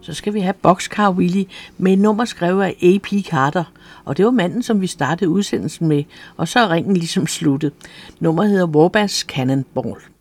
så skal vi have Boxcar Willie med et nummer skrevet af A.P. Carter. Og det var manden, som vi startede udsendelsen med, og så er ringen ligesom sluttet. Nummeret hedder Warbass Cannonball.